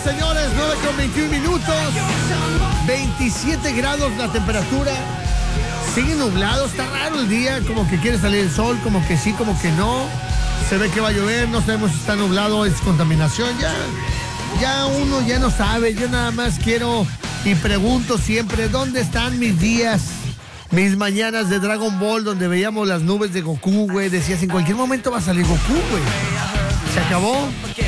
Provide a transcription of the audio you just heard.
señores, 9:21. 27 grados la temperatura. Sigue nublado, está raro el día, como que quiere salir el sol, como que sí, como que no. Se ve que va a llover, no sabemos si está nublado, es contaminación. Ya uno ya no sabe. Yo nada más quiero y pregunto siempre, ¿dónde están mis días? Mis mañanas de Dragon Ball, donde veíamos las nubes de Goku, güey. Decías, en cualquier momento va a salir Goku, güey. Se acabó.